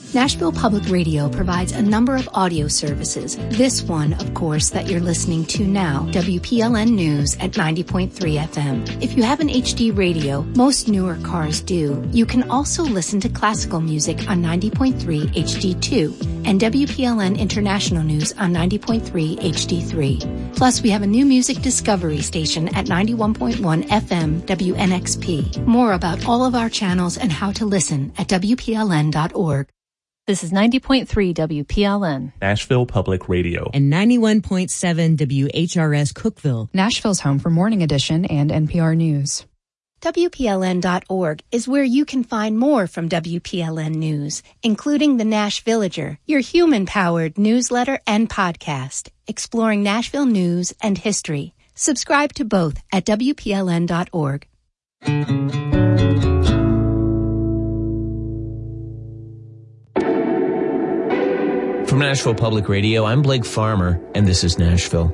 Nashville Public Radio provides a number of audio services. This one, of course, that you're listening to now, WPLN News at 90.3 FM. If you have an HD radio, most newer cars do, you can also listen to classical music on 90.3 HD2 and WPLN International News on 90.3 HD3. Plus, we have a new music discovery station at 91.1 FM WNXP. More about all of our channels and how to listen at WPLN.org. This is 90.3 WPLN. Nashville Public Radio. And 91.7 WHRS Cookeville. Nashville's home for Morning Edition and NPR News. WPLN.org is where you can find more from WPLN News, including the Nash Villager, your human-powered newsletter and podcast, exploring Nashville news and history. Subscribe to both at WPLN.org. From Nashville Public Radio, I'm Blake Farmer, and this is Nashville.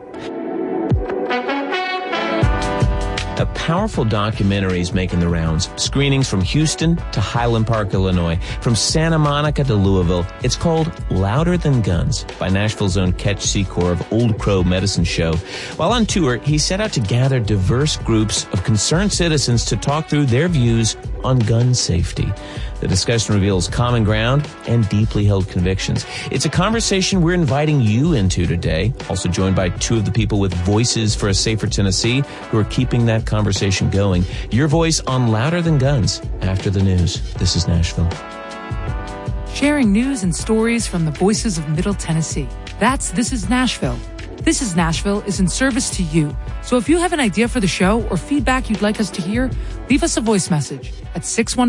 A powerful documentary is making the rounds. Screenings from Houston to Highland Park, Illinois, from Santa Monica to Louisville. It's called Louder Than Guns by Nashville's own Ketch Secor of Old Crow Medicine Show. While on tour, he set out to gather diverse groups of concerned citizens to talk through their views on gun safety. The discussion reveals common ground and deeply held convictions. It's a conversation we're inviting you into today. Also joined by two of the people with Voices for a Safer Tennessee who are keeping that conversation going. Your voice on Louder Than Guns after the news. This is Nashville. Sharing news and stories from the voices of Middle Tennessee. That's This is Nashville. This is Nashville is in service to you. So if you have an idea for the show or feedback you'd like us to hear, leave us a voice message at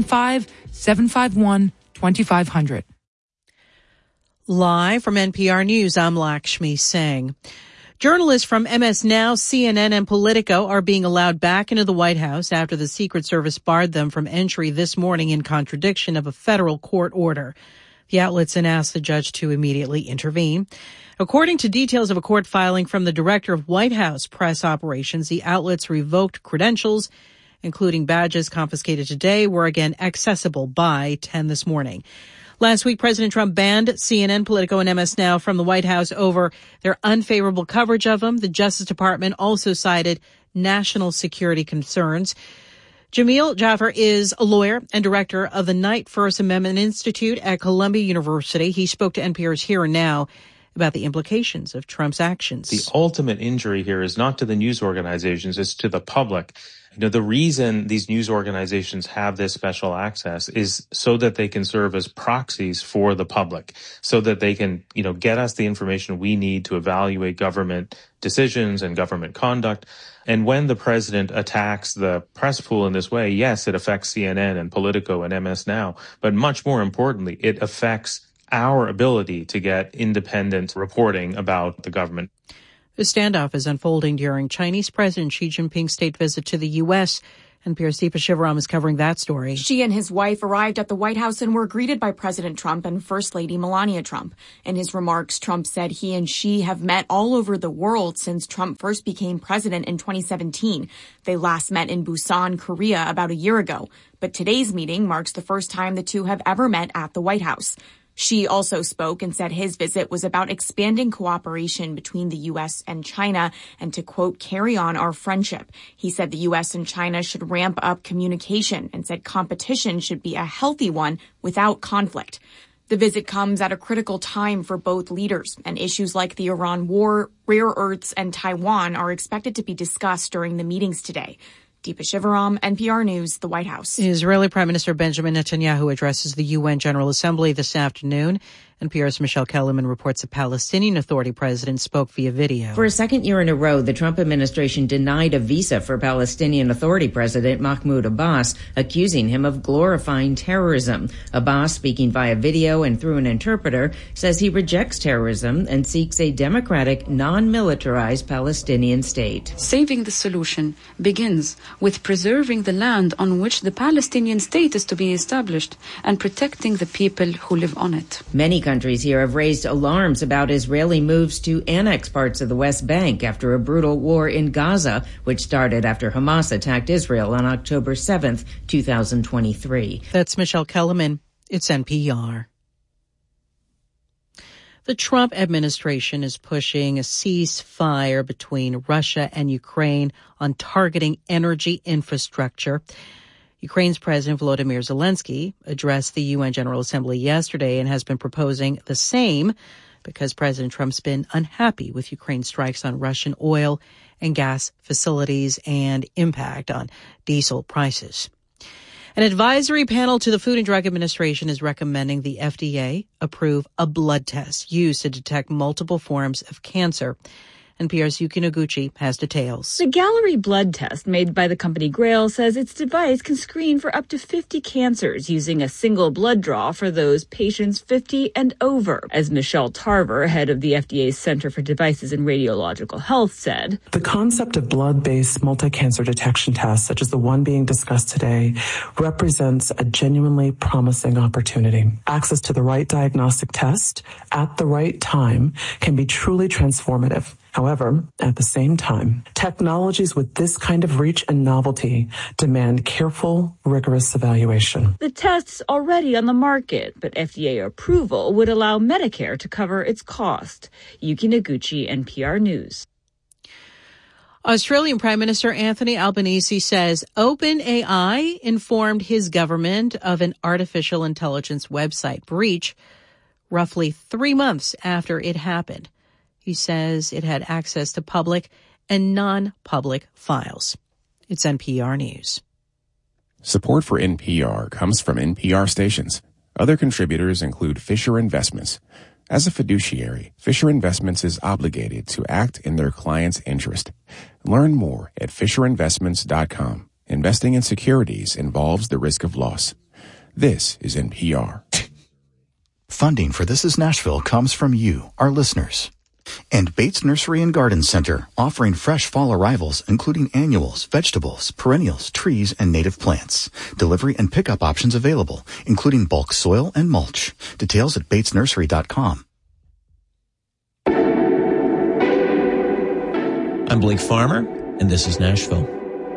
615-751-2500. Live from NPR News, I'm Lakshmi Singh. Journalists from MS Now, CNN, and Politico are being allowed back into the White House after the Secret Service barred them from entry this morning in contradiction of a federal court order. The outlets then asked the judge to immediately intervene. According to details of a court filing from the director of White House press operations, the outlets revoked credentials, including badges confiscated today, were again accessible by 10 this morning. Last week, President Trump banned CNN, Politico, and MS Now from the White House over their unfavorable coverage of him. The Justice Department also cited national security concerns. Jamil Jaffer is a lawyer and director of the Knight First Amendment Institute at Columbia University. He spoke to NPR's Here and Now about the implications of Trump's actions. The ultimate injury here is not to the news organizations, it's to the public. You know, the reason these news organizations have this special access is so that they can serve as proxies for the public, so that they can, get us the information we need to evaluate government decisions and government conduct. And when the president attacks the press pool in this way, yes, it affects CNN and Politico and MS Now, but much more importantly, it affects our ability to get independent reporting about the government. The standoff is unfolding during Chinese President Xi Jinping's state visit to the U.S. NPR's Deepa Shivaram is covering that story. Xi and his wife arrived at the White House and were greeted by President Trump and First Lady Melania Trump. In his remarks, Trump said he and Xi have met all over the world since Trump first became president in 2017. They last met in Busan, Korea, about a year ago. But today's meeting marks the first time the two have ever met at the White House. Xi also spoke and said his visit was about expanding cooperation between the U.S. and China and to, quote, carry on our friendship. He said the U.S. and China should ramp up communication and said competition should be a healthy one without conflict. The visit comes at a critical time for both leaders, and issues like the Iran war, rare earths, and Taiwan are expected to be discussed during the meetings today. Deepa Shivaram, NPR News, the White House. Israeli Prime Minister Benjamin Netanyahu addresses the UN General Assembly this afternoon. NPR's Michelle Kellerman reports a Palestinian Authority president spoke via video. For a second year in a row, the Trump administration denied a visa for Palestinian Authority President Mahmoud Abbas, accusing him of glorifying terrorism. Abbas, speaking via video and through an interpreter, says he rejects terrorism and seeks a democratic, non-militarized Palestinian state. Saving the solution begins with preserving the land on which the Palestinian state is to be established and protecting the people who live on it. Many countries here have raised alarms about Israeli moves to annex parts of the West Bank after a brutal war in Gaza, which started after Hamas attacked Israel on October 7th, 2023. That's Michelle Kellerman. It's NPR. The Trump administration is pushing a ceasefire between Russia and Ukraine on targeting energy infrastructure. Ukraine's President Volodymyr Zelensky addressed the UN General Assembly yesterday and has been proposing the same because President Trump's been unhappy with Ukraine's strikes on Russian oil and gas facilities and impact on diesel prices. An advisory panel to the Food and Drug Administration is recommending the FDA approve a blood test used to detect multiple forms of cancer. NPR's Yuki Noguchi has details. The Gallery blood test made by the company Grail says its device can screen for up to 50 cancers using a single blood draw for those patients 50 and over. As Michelle Tarver, head of the FDA's Center for Devices and Radiological Health, said, the concept of blood-based multi-cancer detection tests, such as the one being discussed today, represents a genuinely promising opportunity. Access to the right diagnostic test at the right time can be truly transformative. However, at the same time, technologies with this kind of reach and novelty demand careful, rigorous evaluation. The test's already on the market, but FDA approval would allow Medicare to cover its cost. Yuki Noguchi, NPR News. Australian Prime Minister Anthony Albanese says OpenAI informed his government of an artificial intelligence website breach roughly 3 months after it happened. He says it had access to public and non-public files. It's NPR News. Support for NPR comes from NPR stations. Other contributors include Fisher Investments. As a fiduciary, Fisher Investments is obligated to act in their client's interest. Learn more at FisherInvestments.com. Investing in securities involves the risk of loss. This is NPR. Funding for This is Nashville comes from you, our listeners. And Bates Nursery and Garden Center, offering fresh fall arrivals, including annuals, vegetables, perennials, trees, and native plants. Delivery and pickup options available, including bulk soil and mulch. Details at batesnursery.com. I'm Blake Farmer, and this is Nashville.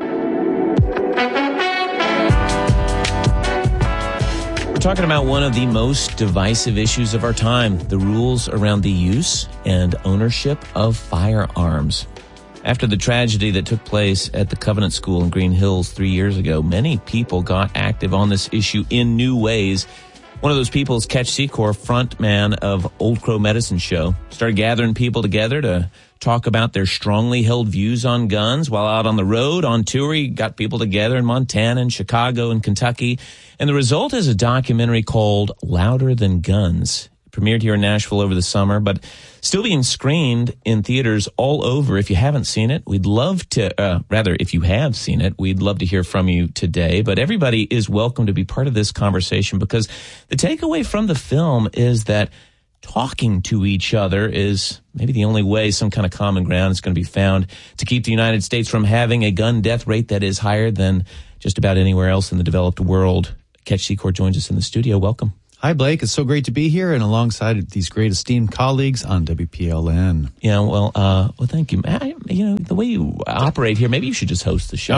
We're talking about one of the most divisive issues of our time, the rules around the use and ownership of firearms. After the tragedy that took place at the Covenant School in Green Hills 3 years ago, many people got active on this issue in new ways. One of those people is Ketch Secor, frontman of Old Crow Medicine Show. Started gathering people together to talk about their strongly held views on guns. While out on the road, on tour, he got people together in Montana and Chicago and Kentucky. And the result is a documentary called Louder Than Guns. It premiered here in Nashville over the summer, but still being screened in theaters all over. If you haven't seen it, we'd love to, if you have seen it, we'd love to hear from you today. But everybody is welcome to be part of this conversation, because the takeaway from the film is that talking to each other is maybe the only way some kind of common ground is going to be found to keep the United States from having a gun death rate that is higher than just about anywhere else in the developed world. Ketch Secor joins us in the studio. Welcome. Hi, Blake. It's so great to be here and alongside these great esteemed colleagues on WPLN. Yeah, well, thank you. The way you operate here, maybe you should just host the show.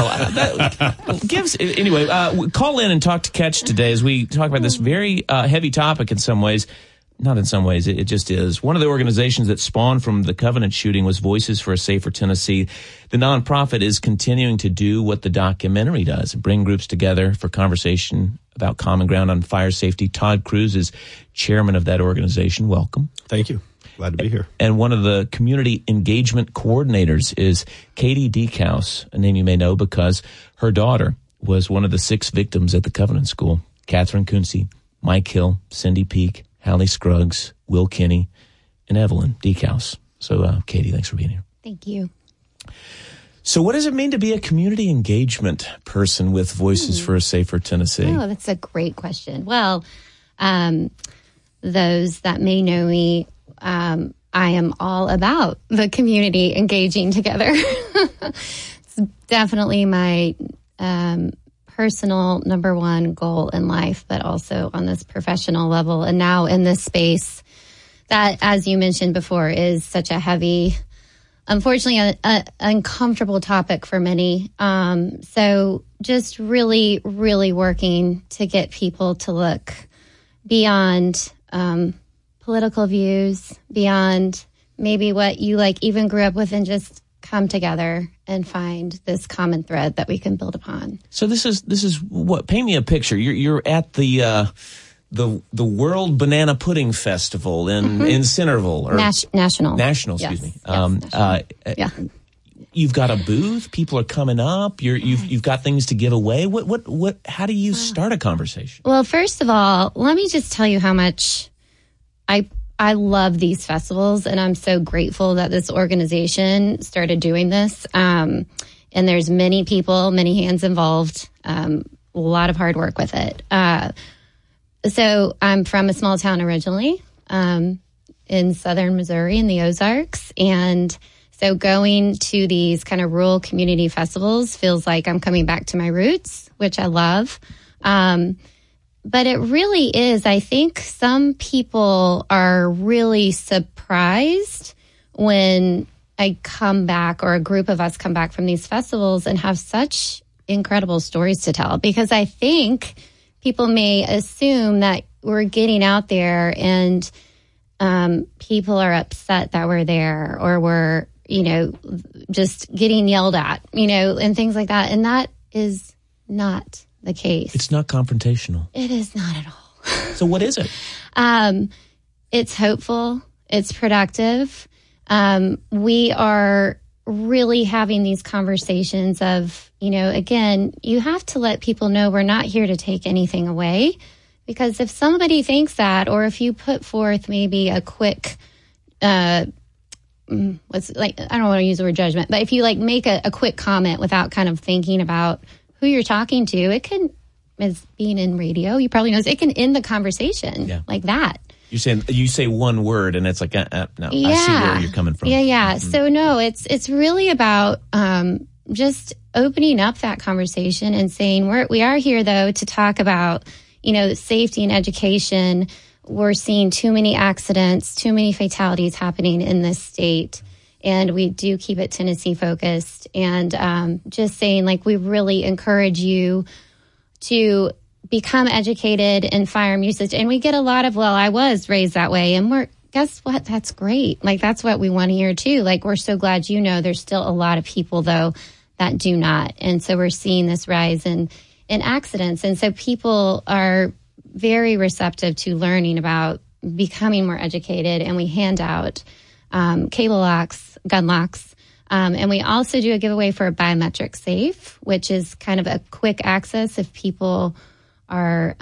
Anyway, call in and talk to Ketch today as we talk about this very heavy topic in some ways. Not in some ways, it just is. One of the organizations that spawned from the Covenant shooting was Voices for a Safer Tennessee. The nonprofit is continuing to do what the documentary does, bring groups together for conversation about common ground on fire safety. Todd Cruz is chairman of that organization. Welcome. Thank you. Glad to be here. And one of the community engagement coordinators is Katie Deekhouse, a name you may know because her daughter was one of the 6 victims at the Covenant School. Catherine Kunze, Mike Hill, Cindy Peak, Hallie Scruggs, Will Kinney, and Evelyn Deekhouse. So, Katie, thanks for being here. Thank you. So what does it mean to be a community engagement person with Voices for a Safer Tennessee? Oh, that's a great question. Well, those that may know me, I am all about the community engaging together. It's definitely my personal number one goal in life, but also on this professional level. And now in this space that, as you mentioned before, is such a heavy, unfortunately, an uncomfortable topic for many. So just really, really working to get people to look beyond political views, beyond maybe what you like even grew up with, and just come together and find this common thread that we can build upon. So this is what, paint me a picture. You're at the World Banana Pudding Festival in Centerville, or National, excuse me. Yeah. You've got a booth. People are coming up. You've got things to give away. What? How do you start a conversation? Well, first of all, let me just tell you how much I love these festivals, and I'm so grateful that this organization started doing this. And there's many people, many hands involved, a lot of hard work with it. So I'm from a small town originally, in southern Missouri in the Ozarks. And so going to these kind of rural community festivals feels like I'm coming back to my roots, which I love. But it really is. I think some people are really surprised when I come back, or a group of us come back from these festivals and have such incredible stories to tell, because I think people may assume that we're getting out there and people are upset that we're there, or we're, just getting yelled at, and things like that. And that is not the case. It's not confrontational. It is not at all. So what is it? It's hopeful. It's productive. We are really having these conversations of, again, you have to let people know we're not here to take anything away. Because if somebody thinks that, or if you put forth maybe a quick, I don't want to use the word judgment, but if you make a quick comment without kind of thinking about who you're talking to, it can, as being in radio, you probably know, it can end the conversation like that. You say one word and it's like, no, I see where you're coming from. Yeah. Mm-hmm. So no, it's really about just opening up that conversation and saying we are here though to talk about, safety and education. We're seeing too many accidents, too many fatalities happening in this state. And we do keep it Tennessee focused, and just saying we really encourage you to become educated in firearm usage. And we get a lot of, I was raised that way. And guess what? That's great. That's what we want to hear too. We're so glad there's still a lot of people though that do not. And so we're seeing this rise in accidents. And so people are very receptive to learning about becoming more educated. And we hand out cable locks, gun locks. And we also do a giveaway for a biometric safe, which is kind of a quick access if people are,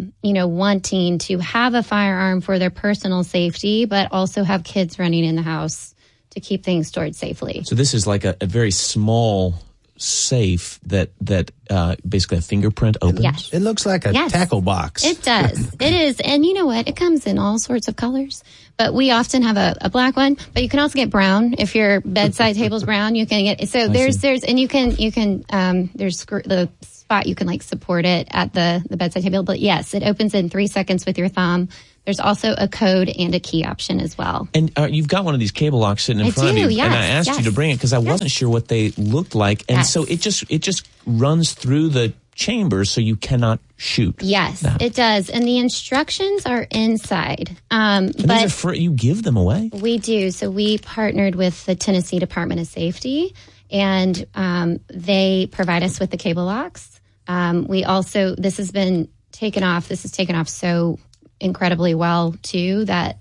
wanting to have a firearm for their personal safety, but also have kids running in the house to keep things stored safely. So this is like a very small safe that basically a fingerprint opens? Yes. It looks like a tackle box. It does. It is. And you know what? It comes in all sorts of colors. But we often have a black one. But you can also get brown. If your bedside table's brown, you can get. So there's and you can there's the spot you can support it at the bedside table. But yes, it opens in 3 seconds with your thumb. There's also a code and a key option as well. And you've got one of these cable locks sitting in front of you. Yes, and I asked you to bring it because I wasn't sure what they looked like. And so it just runs through the chamber so you cannot shoot. Yes, it does. And the instructions are inside. And but these are free. You give them away? We do. So we partnered with the Tennessee Department of Safety, and they provide us with the cable locks. We also, this has taken off so incredibly well too that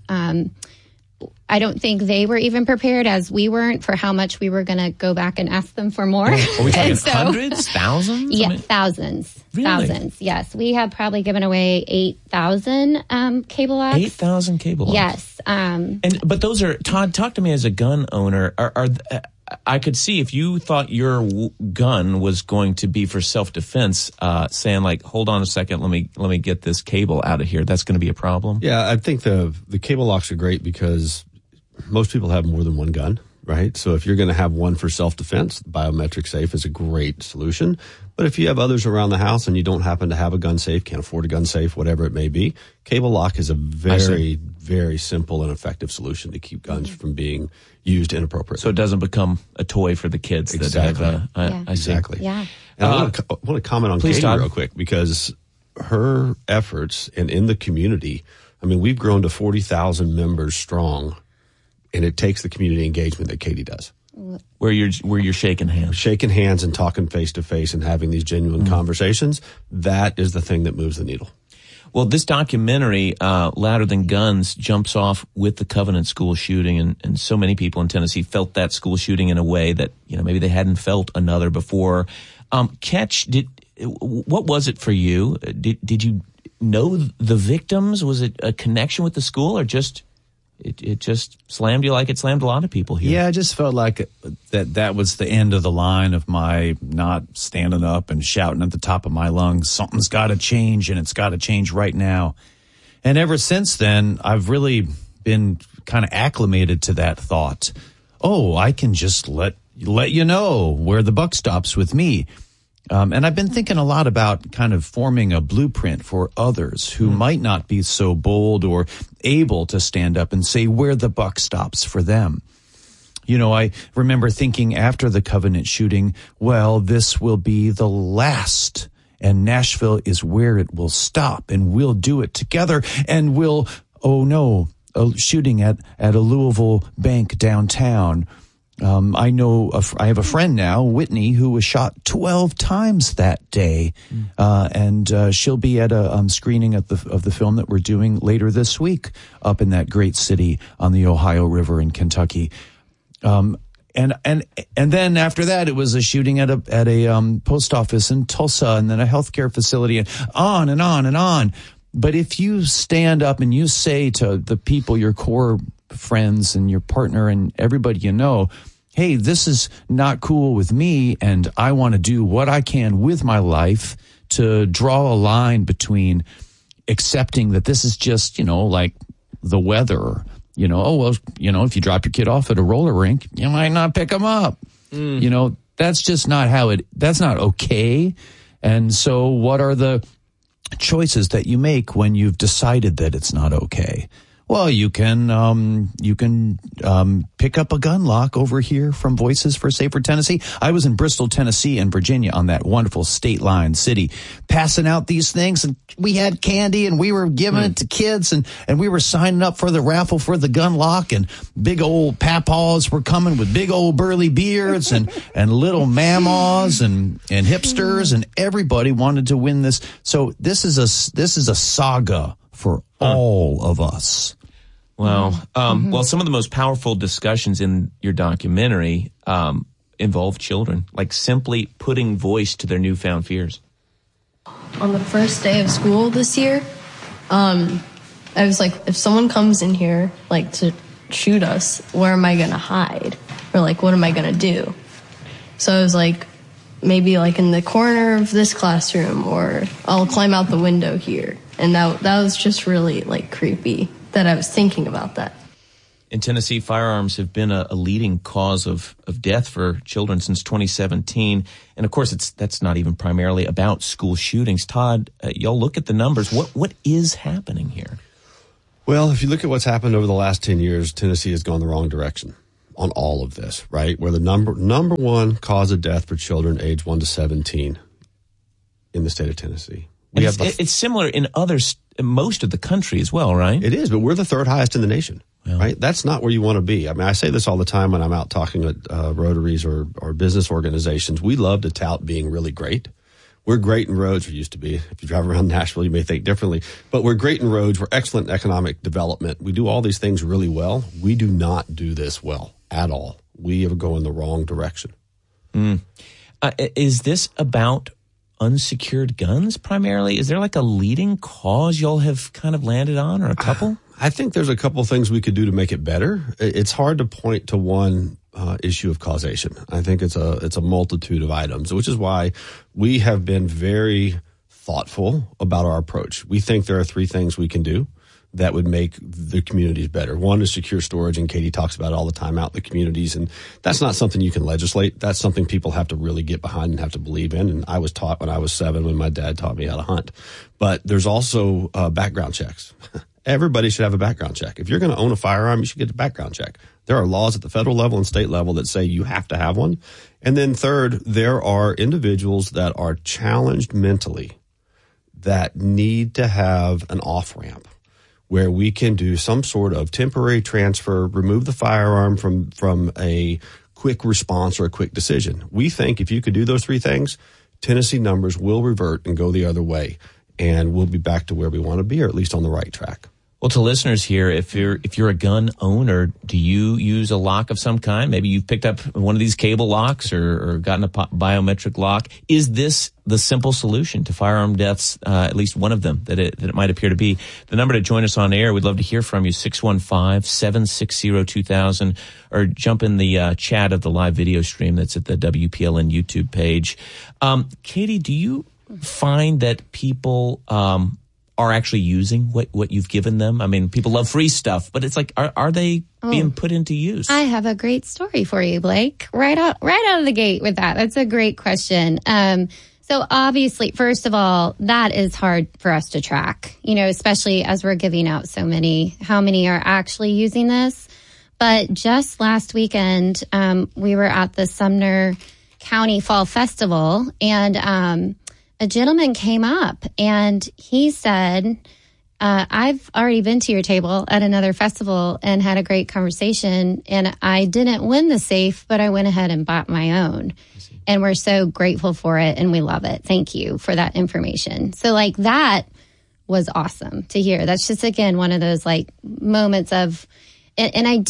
I don't think they were even prepared, as we weren't, for how much we were going to go back and ask them for more. Are we talking hundreds, thousands? Yeah, thousands. Really? Thousands, yes. We have probably given away 8,000 cable locks. 8,000 cable locks? Yes. But those are, Todd, talk to me as a gun owner. I could see if you thought your gun was going to be for self-defense, saying hold on a second, let me get this cable out of here. That's going to be a problem. Yeah, I think the cable locks are great because most people have more than one gun, right? So if you're going to have one for self-defense, the biometric safe is a great solution. But if you have others around the house and you don't happen to have a gun safe, can't afford a gun safe, whatever it may be, cable lock is a very, very simple and effective solution to keep guns from being used inappropriately. So it doesn't become a toy for the kids. Exactly. Exactly. Yeah. And I want to comment on Katie Todd. real quick, because her efforts and in the community, I mean, we've grown to 40,000 members strong, and it takes the community engagement that Katie does. Where you're shaking hands. Shaking hands and talking face to face and having these genuine conversations, that is the thing that moves the needle. Well, this documentary, Louder Than Guns, jumps off with the Covenant school shooting, and so many people in Tennessee felt that school shooting in a way that, maybe they hadn't felt another before. Ketch, what was it for you? Did you know the victims? Was it a connection with the school, or just it just slammed you like it slammed a lot of people here? Yeah, I just felt like that was the end of the line of my not standing up and shouting at the top of my lungs, something's got to change, and it's got to change right now. And ever since then, I've really been kind of acclimated to that thought. Oh, I can just let you know where the buck stops with me. And I've been thinking a lot about kind of forming a blueprint for others who might not be so bold or able to stand up and say where the buck stops for them. I remember thinking after the Covenant shooting, well, this will be the last, and Nashville is where it will stop, and we'll do it together, and we'll, a shooting at a Louisville bank downtown. I know I have a friend now, Whitney, who was shot 12 times that day, and she'll be at a screening of the film that we're doing later this week up in that great city on the Ohio River in Kentucky. And then after that, it was a shooting at a post office in Tulsa, and then a healthcare facility, and on and on and on. But if you stand up and you say to the people, your core friends and your partner and everybody hey, this is not cool with me, and I want to do what I can with my life to draw a line between accepting that this is just, like the weather, if you drop your kid off at a roller rink, you might not pick them up. That's just not that's not okay. And so what are the choices that you make when you've decided that it's not okay? Well, you can pick up a gun lock over here from Voices for Safer Tennessee. I was in Bristol, Tennessee, and Virginia on that wonderful state line city, passing out these things, and we had candy, and we were giving it to kids, and we were signing up for the raffle for the gun lock, and big old papaws were coming with big old burly beards, and little mamas and hipsters, and everybody wanted to win this. So this is a saga for all of us. Wow. Well, some of the most powerful discussions in your documentary involve children, like simply putting voice to their newfound fears. On the first day of school this year, I was like, if someone comes in here, to shoot us, where am I going to hide? Or, what am I going to do? So I was like, maybe, in the corner of this classroom, or I'll climb out the window here. And that was just really, creepy that I was thinking about that. In Tennessee, firearms have been a leading cause of death for children since 2017. And, of course, that's not even primarily about school shootings. Todd, y'all look at the numbers. What is happening here? Well, if you look at what's happened over the last 10 years, Tennessee has gone the wrong direction on all of this, right? We're the number one cause of death for children age 1 to 17 in the state of Tennessee. It's similar in most of the country as well, right? It is, but we're the third highest in the nation, right? That's not where you want to be. I mean, I say this all the time when I'm out talking at Rotaries or business organizations. We love to tout being really great. We're great in roads, we used to be. If you drive around Nashville, you may think differently. But we're great in roads. We're excellent in economic development. We do all these things really well. We do not do this well at all. We are going the wrong direction. Is this about unsecured guns primarily? Is there a leading cause y'all have kind of landed on, or a couple? I think there's a couple things we could do to make it better. It's hard to point to one issue of causation. I think it's a multitude of items, which is why we have been very thoughtful about our approach. We think there are 3 things we can do that would make the communities better. One is secure storage, and Katie talks about it all the time out in the communities, and that's not something you can legislate. That's something people have to really get behind and have to believe in, and I was taught when I was 7 when my dad taught me how to hunt. But there's also background checks. Everybody should have a background check. If you're going to own a firearm, you should get a background check. There are laws at the federal level and state level that say you have to have one. And then third, there are individuals that are challenged mentally that need to have an off-ramp where we can do some sort of temporary transfer, remove the firearm from a quick response or a quick decision. We think if you could do those three things, Tennessee numbers will revert and go the other way, and we'll be back to where we want to be, or at least on the right track. Well, to listeners here, if you're a gun owner, do you use a lock of some kind? Maybe you've picked up one of these cable locks or gotten a biometric lock. Is this the simple solution to firearm deaths, at least one of them that it might appear to be? The number to join us on air, we'd love to hear from you, 615-760-2000, or jump in the chat of the live video stream that's at the WPLN YouTube page. Katie, do you find that people are actually using what you've given them? I mean, people love free stuff, but it's like, are they being put into use? I have a great story for you, Blake. Right out of the gate with that. That's a great question. So obviously, first of all, that is hard for us to track, especially as we're giving out so many, how many are actually using this. But just last weekend, we were at the Sumner County Fall Festival, and a gentleman came up and he said, I've already been to your table at another festival and had a great conversation, and I didn't win the safe, but I went ahead and bought my own. And we're so grateful for it, and we love it. Thank you for that information. So that was awesome to hear. That's just, again, one of those moments of, and I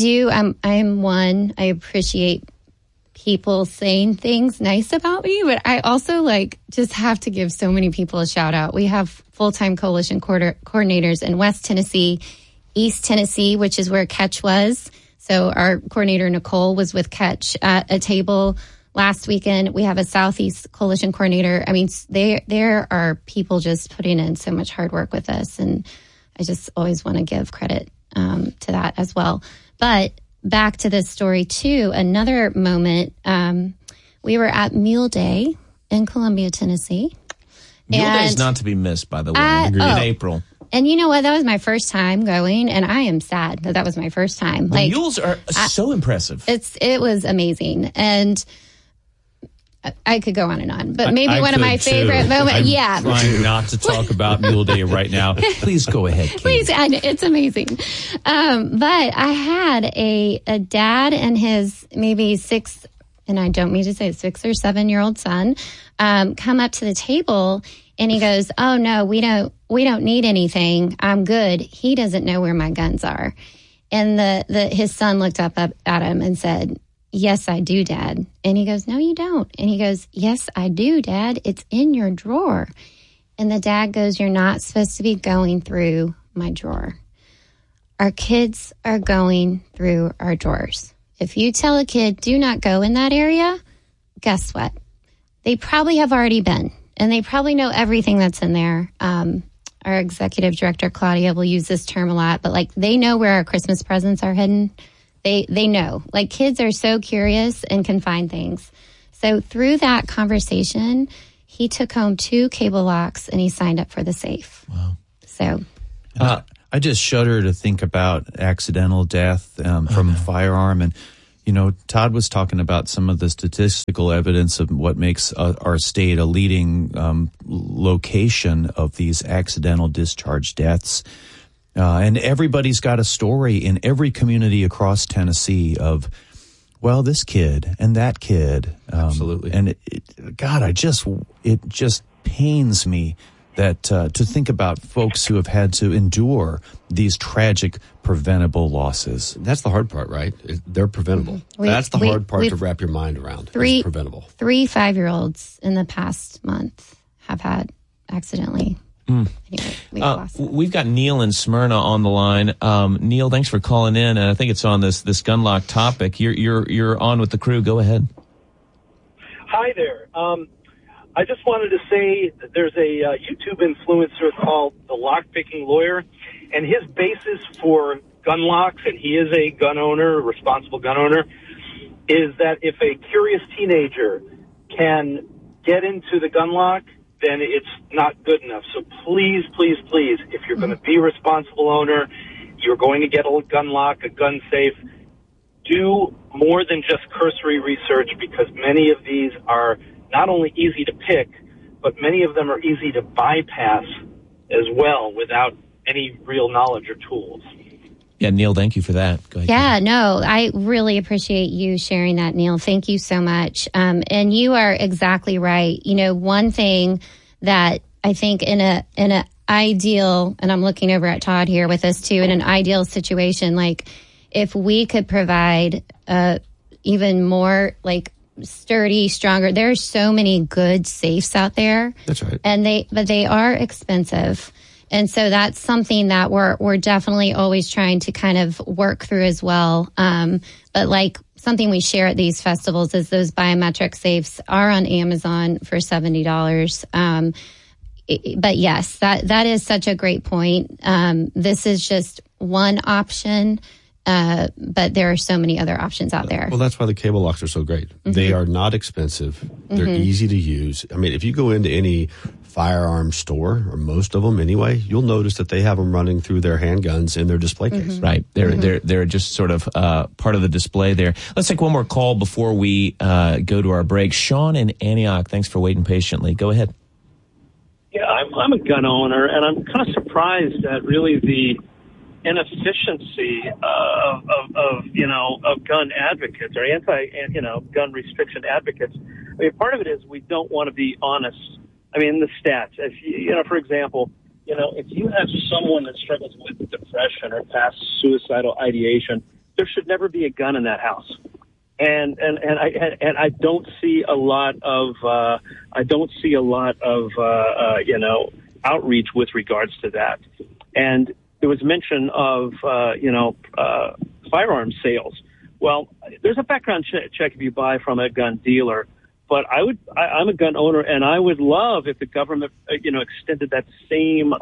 appreciate people saying things nice about me, but I also just have to give so many people a shout out. We have full-time coalition coordinators in West Tennessee, East Tennessee, which is where Catch was. So our coordinator, Nicole, was with Catch at a table last weekend. We have a Southeast coalition coordinator. I mean, there are people just putting in so much hard work with us, and I just always want to give credit to that as well. But back to this story, too, another moment, we were at Mule Day in Columbia, Tennessee. Mule Day is not to be missed, by the way, in April. And you know what? That was my first time going, and I am sad that was my first time. The mules are so impressive. It was amazing. And I could go on and on, but maybe one of my favorite moments. I'm trying not to talk about Mule Day right now. Please go ahead, Kate. Please, it's amazing. But I had a dad and his maybe 6, and I don't mean to say 6 or 7-year-old son, come up to the table, and he goes, "Oh no, we don't need anything. I'm good." He doesn't know where my guns are, and his son looked up at him and said, "Yes, I do, Dad." And he goes, "No, you don't." And he goes, "Yes, I do, Dad. It's in your drawer." And the dad goes, "You're not supposed to be going through my drawer." Our kids are going through our drawers. If you tell a kid, do not go in that area, guess what? They probably have already been, and they probably know everything that's in there. Our executive director, Claudia, will use this term a lot, but they know where our Christmas presents are hidden. They know. Kids are so curious and can find things. So through that conversation, he took home 2 cable locks and he signed up for the safe. Wow. So I just shudder to think about accidental death from a firearm. And, Todd was talking about some of the statistical evidence of what makes our state a leading location of these accidental discharge deaths. And everybody's got a story in every community across Tennessee of, this kid and that kid. Absolutely. And it just pains me that to think about folks who have had to endure these tragic preventable losses. That's the hard part, right? They're preventable. That's the hard part to wrap your mind around. It's preventable. 3 5-year-olds in the past month have had accidentally. Anyway, we've got Neil in Smyrna on the line. Neil, thanks for calling in, and I think it's on this gun lock topic. You're on with the crew. Go ahead. Hi there. I just wanted to say that there's a YouTube influencer called The Lockpicking Lawyer, and his basis for gun locks, and he is a gun owner, a responsible gun owner, is that if a curious teenager can get into the gun lock, then it's not good enough. So please, please, please, if you're going to be a responsible owner, you're going to get a gun lock, a gun safe, do more than just cursory research, because many of these are not only easy to pick, but many of them are easy to bypass as well without any real knowledge or tools. Yeah, Neil, thank you for that. Go ahead. Yeah, no, I really appreciate you sharing that, Neil. Thank you so much. And you are exactly right. You know, one thing that I think in a ideal, and I'm looking over at Todd here with us too, in an ideal situation, like if we could provide even more like sturdy, stronger, there are so many good safes out there. That's right. But they are expensive. And so that's something that we're definitely always trying to kind of work through as well. But like something we share at these festivals is those biometric safes are on Amazon for $70. But yes, that is such a great point. This is just one option. But there are so many other options out there. Well, that's why the cable locks are so great. Mm-hmm. They are not expensive. They're easy to use. I mean, if you go into any firearm store, or most of them anyway, you'll notice that they have them running through their handguns in their display case. Right. They're just sort of part of the display there. Let's take one more call before we go to our break. Sean in Antioch, thanks for waiting patiently. Go ahead. Yeah, I'm a gun owner, and I'm kind of surprised at really the inefficiency of gun advocates or gun restriction advocates. I mean, part of it is we don't want to be honest. I mean, the stats, if for example, if you have someone that struggles with depression or past suicidal ideation, there should never be a gun in that house. And I don't see a lot of outreach with regards to that. And there was mention of firearm sales. Well, there's a background check if you buy from a gun dealer. But I'm a gun owner, and I would love if the government, extended that same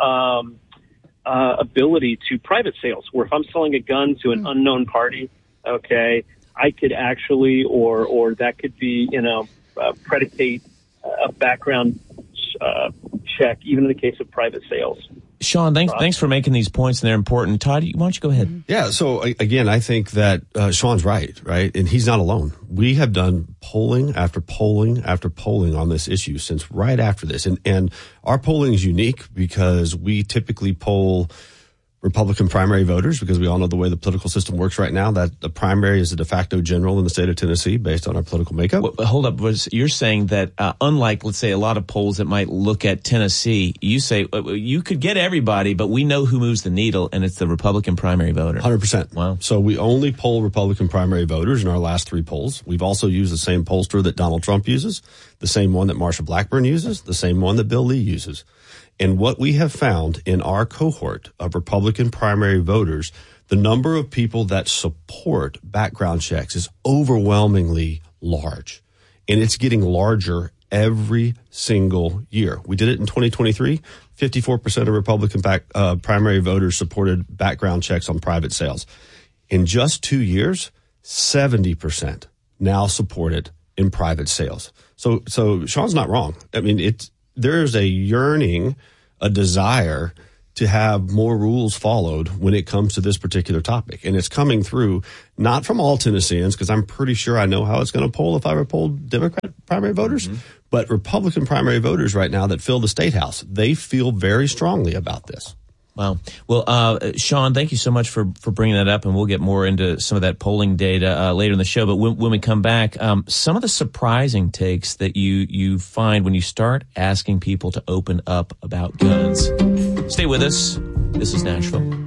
ability to private sales, where if I'm selling a gun to an unknown party, okay, I could actually, or that could be, predicate a background check, even in the case of private sales. Sean, thanks for making these points, and they're important. Todd, why don't you go ahead? Yeah, so again, I think that Sean's right? And he's not alone. We have done polling after polling after polling on this issue since right after this. And our polling is unique because we typically poll Republican primary voters, because we all know the way the political system works right now, that the primary is the de facto general in the state of Tennessee based on our political makeup. Well, hold up. You're saying that unlike, let's say, a lot of polls that might look at Tennessee, you say you could get everybody, but we know who moves the needle, and it's the Republican primary voter. 100%. Wow. So we only poll Republican primary voters in our last 3 polls. We've also used the same pollster that Donald Trump uses, the same one that Marsha Blackburn uses, the same one that Bill Lee uses. And what we have found in our cohort of Republican primary voters, the number of people that support background checks is overwhelmingly large. And it's getting larger every single year. We did it in 2023. 54% of Republican primary voters supported background checks on private sales. In just 2 years, 70% now support it in private sales. So Sean's not wrong. I mean, there's a yearning, a desire to have more rules followed when it comes to this particular topic. And it's coming through not from all Tennesseans, because I'm pretty sure I know how it's going to poll if I were polled Democrat primary voters, but Republican primary voters right now that fill the state house, they feel very strongly about this. Wow. Well, Sean, thank you so much for bringing that up, and we'll get more into some of that polling data later in the show. But when we come back, some of the surprising takes that you find when you start asking people to open up about guns. Stay with us. This is Nashville.